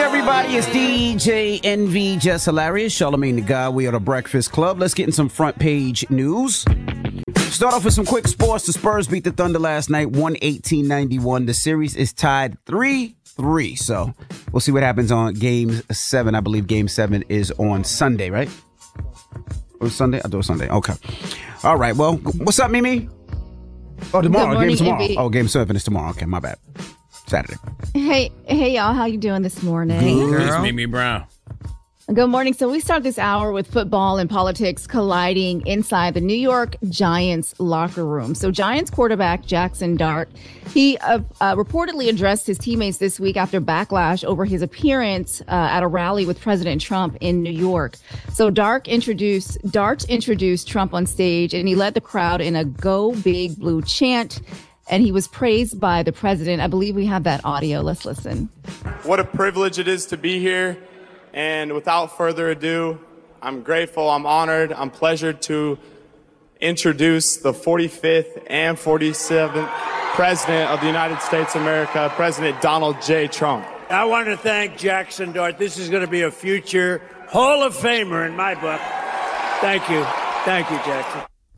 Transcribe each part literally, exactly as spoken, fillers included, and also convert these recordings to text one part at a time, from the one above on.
everybody? It's D J N V, Just Hilarious, Charlamagne the God. We are the Breakfast Club. Let's get in some front page news. Start off with some quick sports. The Spurs beat the Thunder last night, one eighteen ninety-one. The series is tied three three. So we'll see what happens on game seven. I believe game seven is on Sunday, right? Or Sunday? I thought it was Sunday. Okay. All right. Well, what's up, Mimi? Oh, tomorrow. Good morning, game tomorrow. M V. Oh, game seven is tomorrow. Okay, my bad. Saturday. Hey, hey, y'all. How you doing this morning? It's Mimi Brown. Good morning. So we start this hour with football and politics colliding inside the New York Giants locker room. So Giants quarterback Jackson Dart, he uh, uh, reportedly addressed his teammates this week after backlash over his appearance uh, at a rally with President Trump in New York. So Dart introduced Dart introduced Trump on stage, and he led the crowd in a "Go Big Blue" chant. And he was praised by the president. I believe we have that audio. Let's listen. What a privilege it is to be here. And without further ado, I'm grateful, I'm honored, I'm pleasured to introduce the forty-fifth and forty-seventh President of the United States of America, President Donald J. Trump. I want to thank Jackson Dart. This is going to be a future Hall of Famer in my book. Thank you. Thank you, Jackson.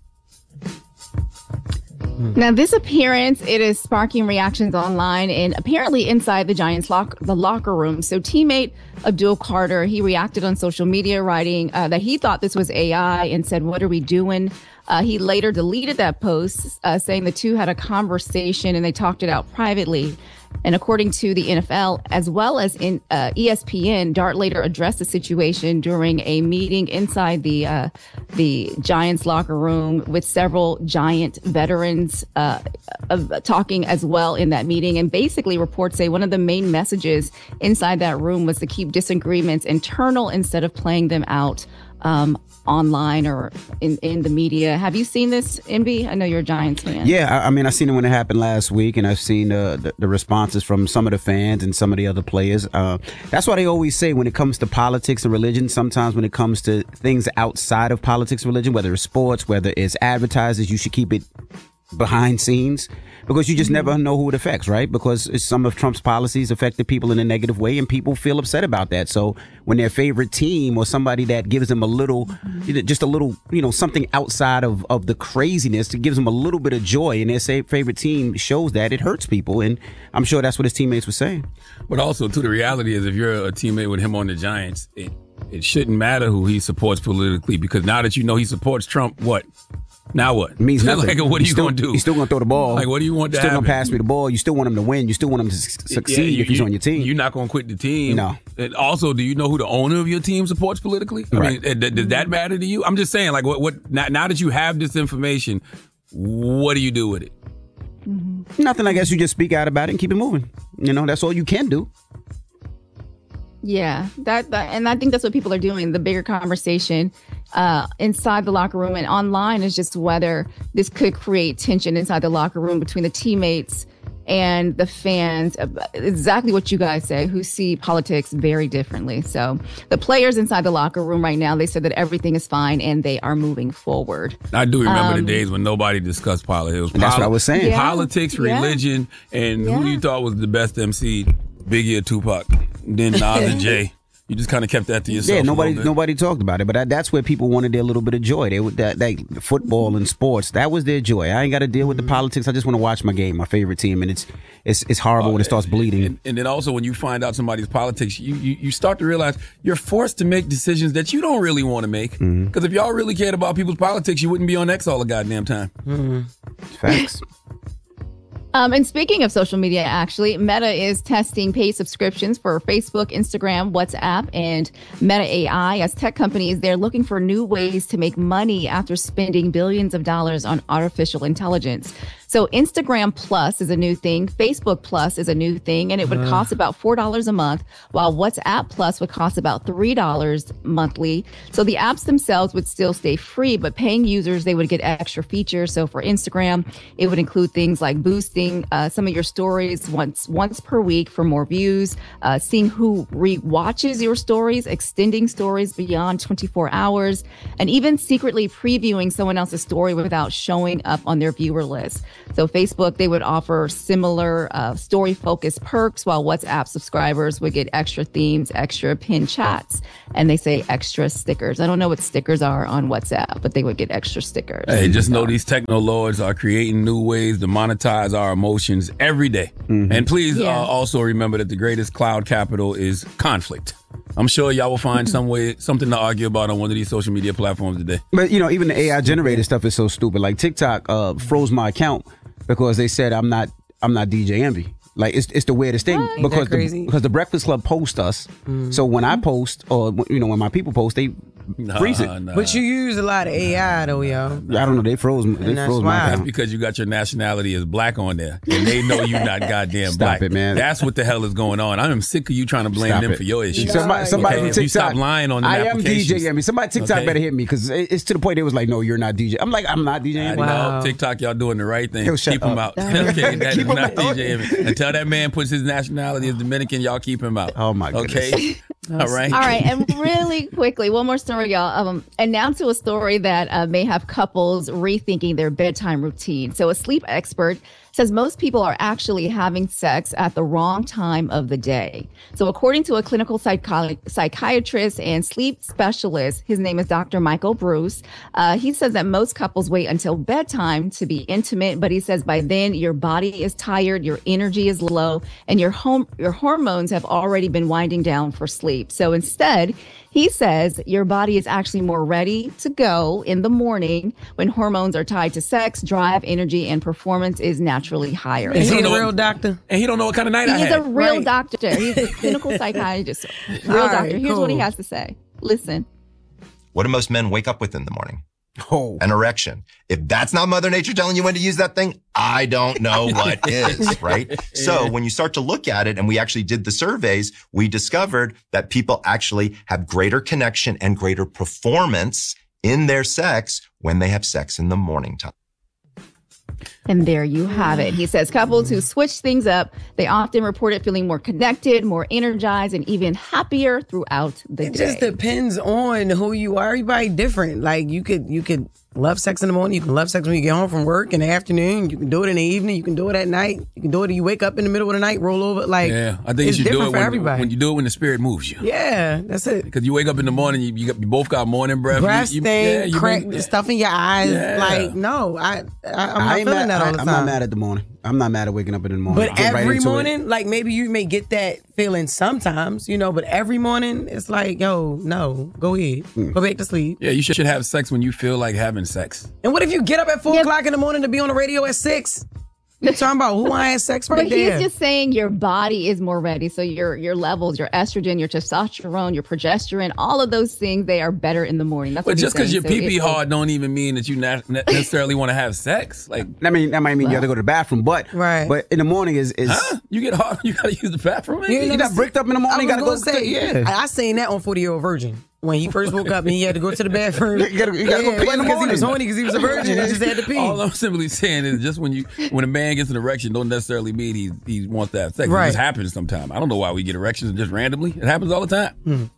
Now, this appearance, it is sparking reactions online and apparently inside the Giants lock, the locker room. So teammate Abdul Carter, he reacted on social media, writing uh, that he thought this was A I and said, "What are we doing?" Uh, he later deleted that post, uh, saying the two had a conversation and they talked it out privately. And according to the N F L, as well as in uh, E S P N, Dart later addressed the situation during a meeting inside the uh, the Giants locker room with several Giant veterans uh, of, talking as well in that meeting. And basically, reports say one of the main messages inside that room was to keep disagreements internal instead of playing them out um, online or in, in the media. Have you seen this, M B? I know you're a Giants fan. Yeah, I, I mean, I seen it when it happened last week, and I've seen uh, the, the responses from some of the fans and some of the other players. Uh, that's why they always say when it comes to politics and religion, sometimes when it comes to things outside of politics and religion, whether it's sports, whether it's advertisers, you should keep it behind scenes, because you just never know who it affects, right? Because it's some of Trump's policies affected people in a negative way, and people feel upset about that. So when their favorite team or somebody that gives them a little, you know, just a little, you know, something outside of, of the craziness, that gives them a little bit of joy, and their say, favorite team shows that, it hurts people. And I'm sure that's what his teammates were saying. But also, too, the reality is if you're a teammate with him on the Giants, it, it shouldn't matter who he supports politically, because now that you know he supports Trump, what? Now what? It means nothing. Like, what are you still, going to do? He's still going to throw the ball. Like, what do you want to Still happen? going to pass me the ball. You still want him to win. You still want him to su- succeed Yeah, you, if he's you, on your team. You're not going to quit the team. No. And also, do you know who the owner of your team supports politically? I Right. mean, does that matter to you? I'm just saying, like, what? What? Now, now that you have this information, what do you do with it? Mm-hmm. Nothing. I guess you just speak out about it and keep it moving. You know, that's all you can do. Yeah, that, that and I think that's what people are doing. The bigger conversation uh, inside the locker room and online is just whether this could create tension inside the locker room between the teammates and the fans. Exactly what you guys say, who see politics very differently. So the players inside the locker room right now, they said that everything is fine and they are moving forward. I do remember Um, the days when nobody discussed politics. It was And that's what I was saying. Yeah. Politics, Yeah. religion, and Yeah. who you thought was the best M C, Biggie or Tupac. Then Nas and Jay. You just kind of kept that to yourself. Yeah, a nobody little bit. nobody talked about it, but that, that's where people wanted their little bit of joy. They would that, that football and sports, that was their joy. I ain't got to deal with the politics. I just want to watch my game, my favorite team, and it's it's it's horrible when it starts bleeding. And, and then also when you find out somebody's politics, you, you you start to realize you're forced to make decisions that you don't really want to make. Because Mm-hmm. if y'all really cared about people's politics, you wouldn't be on X all the goddamn time. Facts. Um, and speaking of social media, actually, Meta is testing paid subscriptions for Facebook, Instagram, WhatsApp, and Meta A I. As tech companies, they're looking for new ways to make money after spending billions of dollars on artificial intelligence. So Instagram Plus is a new thing. Facebook Plus is a new thing, and it would cost about four dollars a month, while WhatsApp Plus would cost about three dollars monthly. So the apps themselves would still stay free, but paying users, they would get extra features. So for Instagram, it would include things like boosting uh, some of your stories once once per week for more views, uh, seeing who re-watches your stories, extending stories beyond twenty-four hours, and even secretly previewing someone else's story without showing up on their viewer list. So Facebook, they would offer similar uh, story-focused perks, while WhatsApp subscribers would get extra themes, extra pin chats, and they say extra stickers. I don't know what stickers are on WhatsApp, but they would get extra stickers. Hey, just know these techno lords are creating new ways to monetize our emotions every day. Mm-hmm. And please Yeah. uh, also remember that the greatest cloud capital is conflict. I'm sure y'all will find some way, something to argue about on one of these social media platforms today. But, you know, even the A I generated stuff is so stupid. Like TikTok uh, froze my account because they said I'm not I'm not D J Envy. Like, it's it's the weirdest thing. What? Because the, crazy? because the Breakfast Club post us. Mm. So when I post, or, you know, when my people post, they Nah, freeze it. nah. But you use a lot of A I though, yo. I don't know. They froze, they that's froze why. my That's account. because you got your nationality as black on there, and they know you're not goddamn Stop black. it, man. That's what the hell is going on. I'm sick of you trying to blame Stop them it. for your issues. Somebody, somebody Okay, from if TikTok. you stop lying on the I am D applications. J Envy. Somebody TikTok Okay. better hit me because it's to the point they was like, no, you're not D J. I'm like, I'm not D J I Envy. Wow. know TikTok, y'all doing the right thing. Yo, shut keep him up. out. Okay, that is Keep him not out. D J Envy. Until that man puts his nationality as Dominican, y'all keep him out. Oh, my goodness. Okay, all right. All right, and really quickly, one more story, y'all. Um, and now to a story that uh, may have couples rethinking their bedtime routine. So, a sleep expert says most people are actually having sex at the wrong time of the day. So, according to a clinical psycholo- psychiatrist and sleep specialist, his name is Doctor Michael Bruce, uh, he says that most couples wait until bedtime to be intimate, but he says by then your body is tired, your energy is low, and your home your hormones have already been winding down for sleep. So instead, he says your body is actually more ready to go in the morning when hormones are tied to sex, drive, energy, and performance is naturally higher. Is he don't a know real what- doctor? And he don't know what kind of night I He is had. a real Right. doctor. He's a clinical psychiatrist. Real All right, doctor. Here's what he cool. has to say. Listen. What do most men wake up with in the morning? Oh. An erection. If that's not Mother Nature telling you when to use that thing, I don't know what is, right? So when you start to look at it, and we actually did the surveys, we discovered that people actually have greater connection and greater performance in their sex when they have sex in the morning time. And there you have it. He says couples who switch things up, they often report it feeling more connected, more energized, and even happier throughout the It day. just depends on who you are. Everybody different. Like you could you could love sex in the morning. You can love sex when you get home from work in the afternoon. You can do it in the evening. You can do it at night. You can do it when you wake up in the middle of the night, roll over. Like Yeah, I think you it's should do different it for when, everybody. when you do it when the spirit moves you. Yeah, that's it. Because you wake up in the morning, you, you, got, you both got morning breath. Breath you, you, thing, yeah, you crack, been- stuff in your eyes. Yeah. Like no, I, I I'm not I ain't feeling mad, that all I, the I'm time. not mad at the morning. I'm not mad at waking up in the morning. But Get right every into it. morning, like maybe you may get that feeling sometimes, you know. But every morning, it's like, yo, no, go ahead, Hmm. go back to sleep. Yeah, you should, should have sex when you feel like having sex. And what if you get up at four Yeah. o'clock in the morning to be on the radio at six? You talking about who I had sex But right he's there? just saying your body is more ready. So your your levels, your estrogen, your testosterone, your progesterone, all of those things, they are better in the morning. That's But what just because because your pee pee hard don't even mean that you not ne- necessarily want to have sex. Like, I mean, that might mean you have to go to the bathroom, but Right. But in the morning is is huh? You get hard, you gotta use the bathroom. You man? ain't got bricked up in the morning, I gotta was go gonna say, to- yeah. I, I seen that on forty Year Old Virgin. When he first woke up and he had to go to the bathroom. You gotta- you gotta go Yeah, pee in the because he was morning. horny because he was a virgin. He just had to pee. All I'm simply saying is just when you when a man gets an erection, don't necessarily mean he he wants to have sex. Right. It just happens sometimes. I don't know why we get erections just randomly. It happens all the time.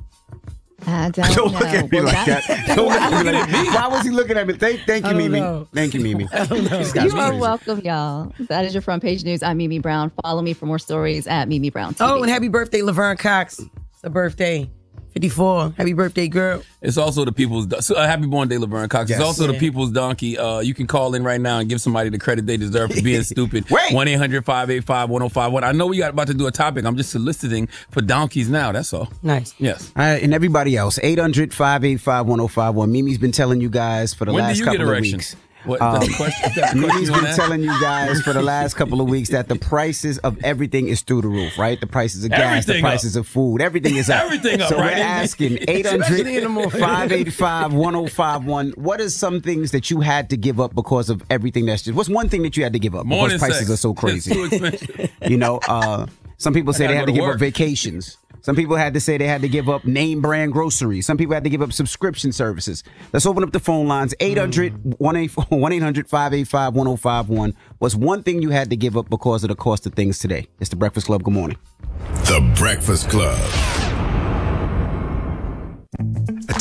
I don't, Don't know. look at me Well, like that- that. Don't look at me like that. Why was he looking at me? Thank, thank you, I don't Mimi. know. Thank you, Mimi. You are welcome, y'all. That is your front page news. I'm Mimi Brown. Follow me for more stories at Mimi Brown T V. Oh, and happy birthday, Laverne Cox. It's a birthday. fifty-four. Happy birthday, girl. It's also the people's so, uh, happy born day, Laverne Cox. Yes. It's also the Yeah. people's donkey. Uh, you can call in right now and give somebody the credit they deserve for being stupid. Wait. one eight hundred five eight five one oh five one. I know we got about to do a topic. I'm just soliciting for donkeys now. That's all. Nice. Yes. All right, and everybody else, eight hundred, five eight five, one oh five one. Mimi's been telling you guys for the When do last you get couple of erections? weeks. What, Um, that's the question, that's the question Mimi's you been wanna ask? telling you guys for the last couple of weeks that the prices of everything is through the roof, right? The prices of gas, the Everything up. prices of food, everything is up. Everything up, so right? we're asking eight Especially in the hundred, morning. five eight five, one oh five one. What are some things that you had to give up because of everything that's just, what's one thing that you had to give up Morning because prices sex. are so It's crazy? too expensive. You know, uh, some people say I they gotta had to go to give up work. vacations. Some people had to say they had to give up name brand groceries. Some people had to give up subscription services. Let's open up the phone lines. eight hundred, one eight hundred, five eight five, one oh five one. What's one thing you had to give up because of the cost of things today? It's the Breakfast Club. Good morning. The Breakfast Club. A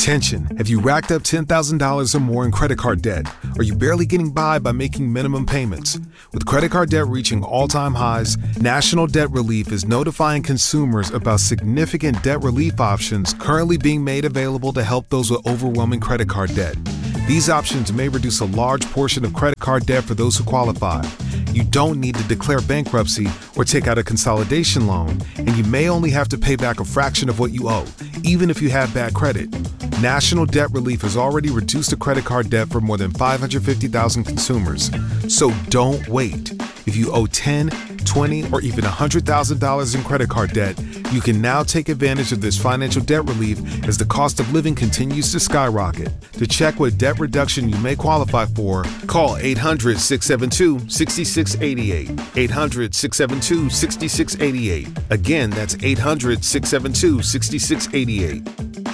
Attention, have you racked up ten thousand dollars or more in credit card debt? Are you barely getting by by making minimum payments? With credit card debt reaching all-time highs, National Debt Relief is notifying consumers about significant debt relief options currently being made available to help those with overwhelming credit card debt. These options may reduce a large portion of credit card debt for those who qualify. You don't need to declare bankruptcy or take out a consolidation loan, and you may only have to pay back a fraction of what you owe, even if you have bad credit. National Debt Relief has already reduced the credit card debt for more than five hundred fifty thousand consumers. So don't wait. If you owe ten, twenty, or even one hundred thousand dollars in credit card debt, you can now take advantage of this financial debt relief as the cost of living continues to skyrocket. To check what debt reduction you may qualify for, call eight hundred, six seven two, six six eight eight. eight hundred, six seven two, six six eight eight. Again, that's eight hundred, six seven two, six six eight eight.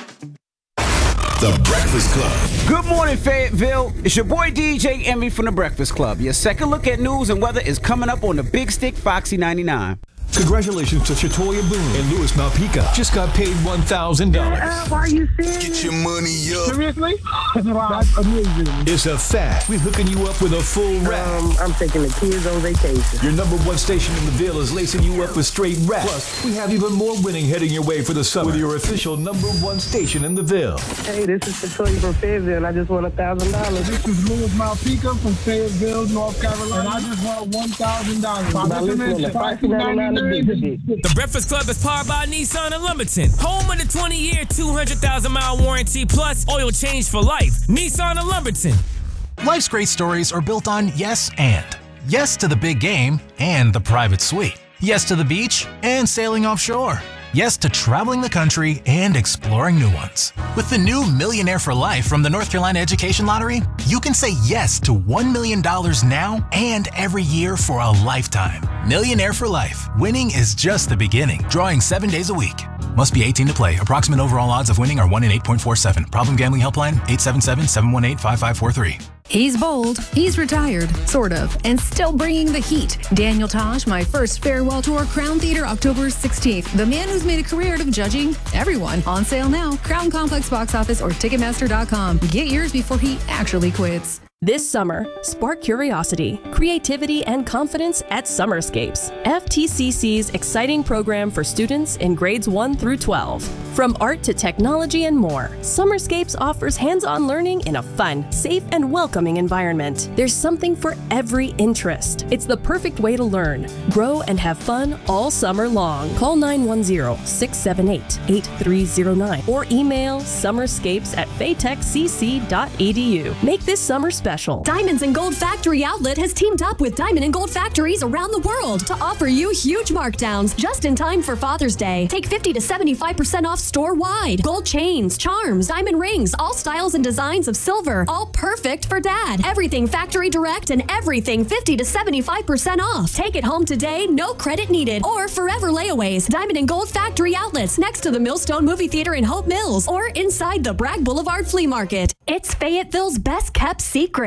The Breakfast Club. Good morning, Fayetteville. It's your boy D J Envy from The Breakfast Club. Your second look at news and weather is coming up on the Big Stick Foxy ninety-nine. Congratulations to Shatoya Boone and Louis Malpica. Just got paid one thousand dollars. Uh, why are you serious? Get your money up. Seriously? That's amazing. It's a fact. We're hooking you up with a full rap. Um, I'm taking the kids on vacation. Your number one station in the Ville is lacing you up with straight rap. Plus, we have even more winning heading your way for the summer with your official number one station in the Ville. Hey, this is Shatoya from Fayetteville, and I just won one thousand dollars. This is Louis Malpica from Fayetteville, North Carolina, and I just won one thousand dollars. Now listen to Foxy ninety-nine. The Breakfast Club is powered by Nissan of Lumberton, home of the twenty-year, two hundred thousand mile warranty plus oil change for life. Nissan of Lumberton. Life's great stories are built on yes and. Yes to the big game and the private suite. Yes to the beach and sailing offshore. Yes to traveling the country and exploring new ones. With the new Millionaire for Life from the North Carolina Education Lottery, you can say yes to one million dollars now and every year for a lifetime. Millionaire for Life. Winning is just the beginning. Drawing seven days a week. Must be eighteen to play. Approximate overall odds of winning are one in eight point four seven. Problem gambling helpline eight seven seven, seven one eight, five five four three. He's bold, he's retired, sort of, and still bringing the heat. Daniel Tosh, my first farewell tour, Crown Theater, October sixteenth. The man who's made a career out of judging everyone. On sale now, Crown Complex Box Office or Ticketmaster dot com. Get yours before he actually quits. This summer, spark curiosity, creativity, and confidence at Summerscapes, F T C C's exciting program for students in grades one through twelve. From art to technology and more, Summerscapes offers hands-on learning in a fun, safe, and welcoming environment. There's something for every interest. It's the perfect way to learn, grow, and have fun all summer long. Call nine one zero, six seven eight, eight three zero nine or email summerscapes at faytech c c dot e d u. Make this summer special. Diamonds and Gold Factory Outlet has teamed up with Diamond and Gold Factories around the world to offer you huge markdowns just in time for Father's Day. Take fifty to seventy-five percent off store-wide. Gold chains, charms, diamond rings, all styles and designs of silver, all perfect for dad. Everything factory direct and everything fifty to seventy-five percent off. Take it home today, no credit needed, or forever layaways. Diamond and Gold Factory Outlets next to the Millstone Movie Theater in Hope Mills or inside the Bragg Boulevard Flea Market. It's Fayetteville's best kept secret.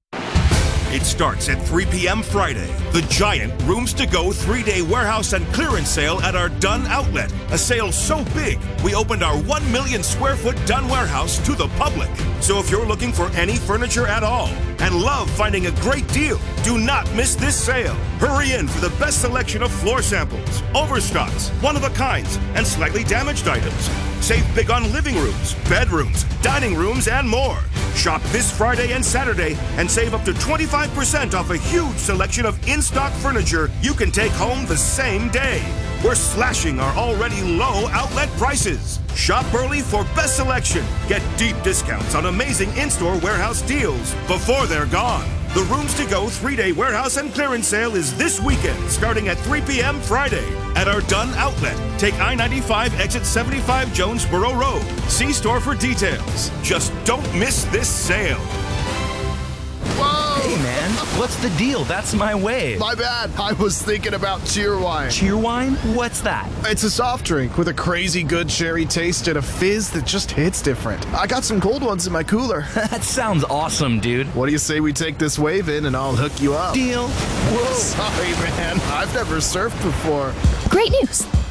It starts at three p.m. Friday. The giant Rooms to Go three-day warehouse and clearance sale at our Dunn outlet. A sale so big, we opened our one million square foot Dunn warehouse to the public. So if you're looking for any furniture at all and love finding a great deal, do not miss this sale. Hurry in for the best selection of floor samples, overstocks, one-of-a-kinds, and slightly damaged items. Save big on living rooms, bedrooms, dining rooms, and more. Shop this Friday and Saturday and save up to twenty-five percent off a huge selection of in-stock furniture you can take home the same day. We're slashing our already low outlet prices. Shop early for best selection. Get deep discounts on amazing in-store warehouse deals before they're gone. The Rooms to Go three-day warehouse and clearance sale is this weekend, starting at three p.m. Friday at our Dunn outlet. Take I ninety-five exit seventy-five Jonesboro Road. See store for details. Just don't miss this sale. Whoa! Hey, man, what's the deal? That's my wave. My bad. I was thinking about Cheerwine. Cheerwine? What's that? It's a soft drink with a crazy good cherry taste and a fizz that just hits different. I got some cold ones in my cooler. That sounds awesome, dude. What do you say we take this wave in and I'll hook you up? Deal. Whoa. Sorry, man. I've never surfed before. Great news.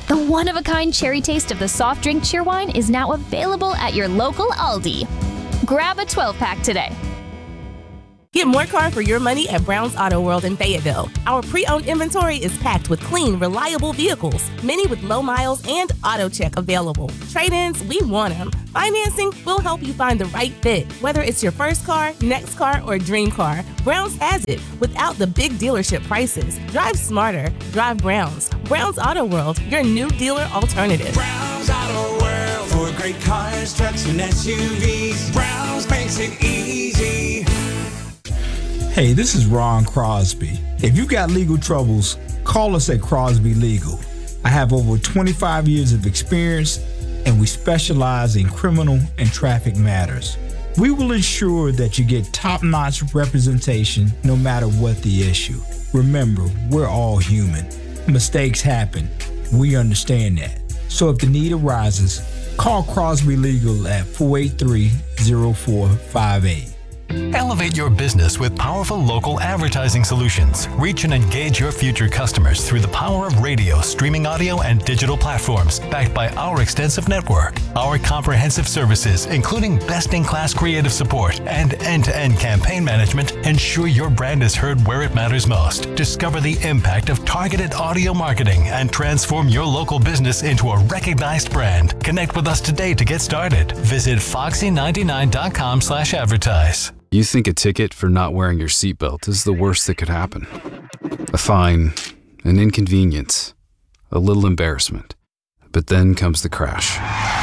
The one-of-a-kind cherry taste of the soft drink Cheerwine is now available at your local Aldi. Grab a twelve-pack today. Get more car for your money at Brown's Auto World in Fayetteville. Our pre-owned inventory is packed with clean, reliable vehicles, many with low miles and auto check available. Trade-ins, we want them. Financing, we'll help you find the right fit. Whether it's your first car, next car, or dream car, Brown's has it without the big dealership prices. Drive smarter. Drive Brown's. Brown's Auto World, your new dealer alternative. Brown's Auto World for great cars, trucks, and S U Vs. Brown's makes it easy. Hey, this is Ron Crosby. If you got legal troubles, call us at Crosby Legal. I have over twenty-five years of experience, and we specialize in criminal and traffic matters. We will ensure that you get top-notch representation no matter what the issue. Remember, we're all human. Mistakes happen. We understand that. So if the need arises, call Crosby Legal at four eight three, zero four five eight. Elevate your business with powerful local advertising solutions. Reach and engage your future customers through the power of radio, streaming audio, and digital platforms, backed by our extensive network. Our comprehensive services, including best-in-class creative support and end-to-end campaign management, ensure your brand is heard where it matters most. Discover the impact of targeted audio marketing and transform your local business into a recognized brand. Connect with us today to get started. Visit foxy ninety-nine dot com slash advertise. You think a ticket for not wearing your seatbelt is the worst that could happen. A fine, an inconvenience, a little embarrassment. But then comes the crash.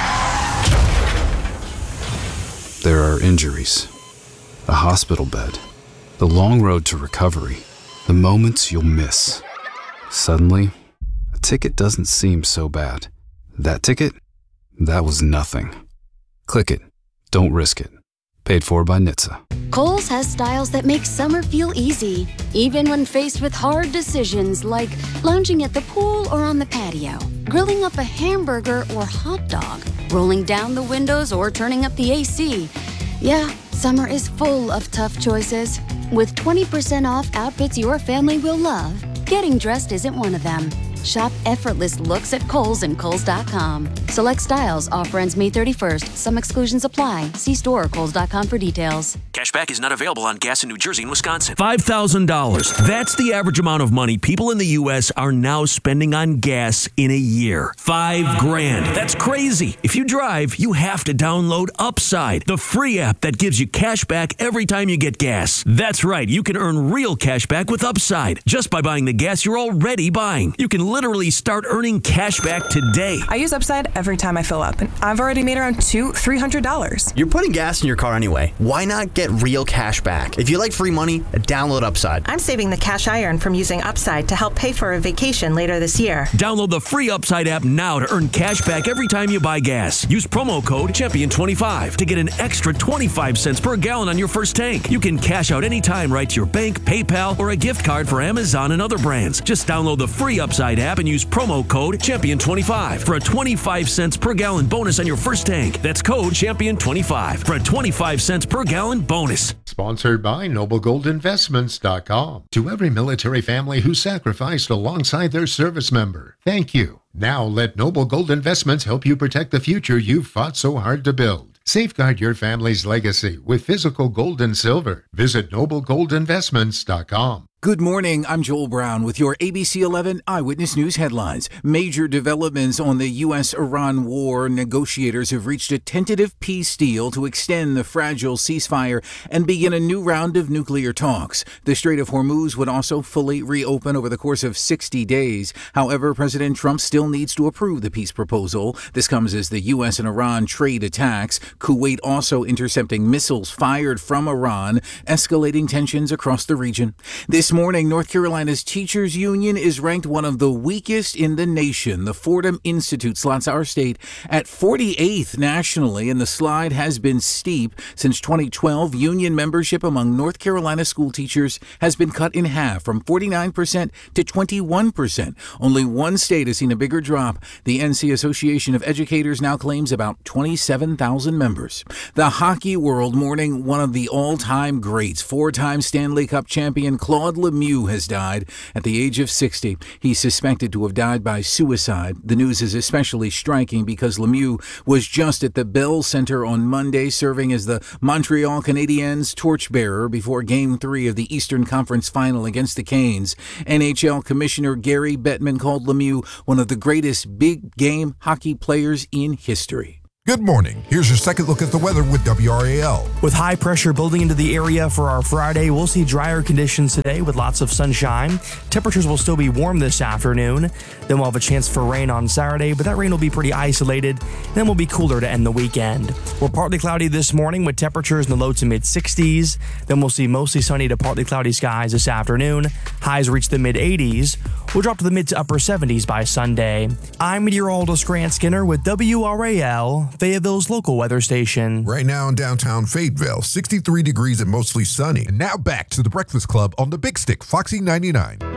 There are injuries, a hospital bed, the long road to recovery, the moments you'll miss. Suddenly, a ticket doesn't seem so bad. That ticket? That was nothing. Click it. Don't risk it. Paid for by N H T S A. Kohl's has styles that make summer feel easy, even when faced with hard decisions like lounging at the pool or on the patio, grilling up a hamburger or hot dog, rolling down the windows or turning up the A C. Yeah, summer is full of tough choices. With twenty percent off outfits your family will love, getting dressed isn't one of them. Shop effortless looks at Kohl's and Kohl's dot com. Select styles. Offer ends May thirty-first. Some exclusions apply. See store or Kohl's dot com for details. Cashback is not available on gas in New Jersey and Wisconsin. five thousand dollars. That's the average amount of money people in the U S are now spending on gas in a year. Five grand. That's crazy. If you drive, you have to download Upside, the free app that gives you cash back every time you get gas. That's right. You can earn real cash back with Upside just by buying the gas you're already buying. You can literally start earning cash back today. I use Upside every time I fill up, and I've already made around two, three hundred dollars. You're putting gas in your car anyway. Why not get real cash back? If you like free money, download Upside. I'm saving the cash I earn from using Upside to help pay for a vacation later this year. Download the free Upside app now to earn cash back every time you buy gas. Use promo code champion twenty-five to get an extra twenty-five cents per gallon on your first tank. You can cash out anytime right to your bank, PayPal, or a gift card for Amazon and other brands. Just download the free Upside app and use promo code champion twenty-five for a twenty-five cents per gallon bonus on your first tank. That's code champion twenty-five for a twenty-five cents per gallon bonus. Sponsored by Noble Gold Investments dot com. To every military family who sacrificed alongside their service member, thank you. Now let Noble Gold Investments help you protect the future you've fought so hard to build. Safeguard your family's legacy with physical gold and silver. Visit Noble Gold Investments dot com. Good morning. I'm Joel Brown with your A B C eleven Eyewitness News headlines. Major developments on the U S Iran war. Negotiators have reached a tentative peace deal to extend the fragile ceasefire and begin a new round of nuclear talks. The Strait of Hormuz would also fully reopen over the course of sixty days. However, President Trump still needs to approve the peace proposal. This comes as the U S and Iran trade attacks. Kuwait also intercepting missiles fired from Iran, escalating tensions across the region. This morning, North Carolina's Teachers Union is ranked one of the weakest in the nation. The Fordham Institute slots our state at forty-eighth nationally, and the slide has been steep. Since twenty twelve, union membership among North Carolina school teachers has been cut in half from forty-nine percent to twenty-one percent. Only one state has seen a bigger drop. The N C Association of Educators now claims about twenty-seven thousand members. The hockey world mourning one of the all-time greats, four-time Stanley Cup champion Claude Lemieux has died at the age of sixty. He's suspected to have died by suicide. The news is especially striking because Lemieux was just at the Bell Center on Monday serving as the Montreal Canadiens torchbearer before Game three of the Eastern Conference Final against the Canes. N H L Commissioner Gary Bettman called Lemieux one of the greatest big-game hockey players in history. Good morning. Here's your second look at the weather with W R A L. With high pressure building into the area for our Friday, we'll see drier conditions today with lots of sunshine. Temperatures will still be warm this afternoon. Then we'll have a chance for rain on Saturday, but that rain will be pretty isolated. Then we'll be cooler to end the weekend. We're partly cloudy this morning with temperatures in the low to mid sixties. Then we'll see mostly sunny to partly cloudy skies this afternoon. Highs reach the mid eighties. We'll drop to the mid to upper seventies by Sunday. I'm meteorologist Grant Skinner with W R A L, Fayetteville's local weather station. Right now in downtown Fayetteville, sixty-three degrees and mostly sunny. And now back to the Breakfast Club on the Big Stick, Foxy ninety-nine.